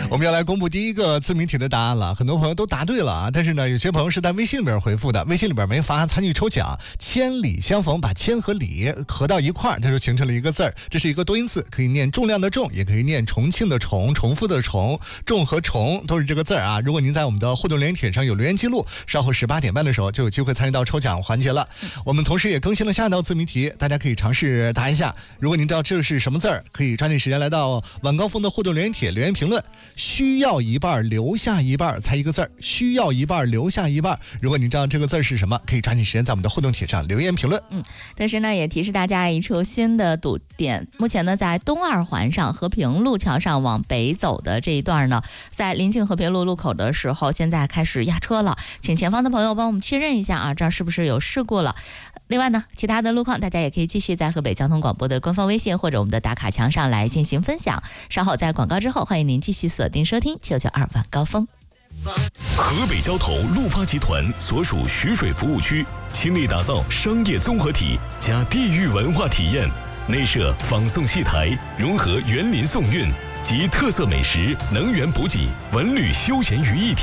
我们要来公布第一个自媒体的答案了，很多朋友都答对了啊，但是呢，有些朋友是在微信里边回复的，微信里边没法参与抽奖。千里相逢，把千和里合到一块儿，它就形成了一个字儿，这是一个多音字，可以念重量的重，也可以念重庆的重，重复的重，重和重都是这个字儿啊。如果您在我们的互动留言帖上有留言记录，稍后18点半的时候就有机会参与到抽奖环节了。我们同时也更新了下一道自谜题，大家可以尝试答一下。如果您知道这是什么字儿，可以抓紧时间来到晚高峰的互动留言帖留言评论，需要一半留下一半，猜一个字儿，需要一半留下一半。如果您知道这个字儿是什么，可以抓紧时间在我们的互动帖上留言评论。 但是呢，也提示大家一处新的堵点，目前呢，在东二环上和平路桥上往北走的这一段呢，在临近和平路路口的时候，现在开始压车了，请前方的朋友帮我们确认一下啊，这儿是不是有事故了？另外呢，其他的路况大家也可以继续在河北交通广播的官方微信或者我们的打卡墙上来进行分享。稍后在广告之后，欢迎您继续锁定收听992晚高峰。 河北交投陆发集团所属徐水服务区，倾力打造商业综合体加地域文化体验，内设仿宋戏台，融合园林宋韵及特色美食、能源补给、文旅休闲于一体。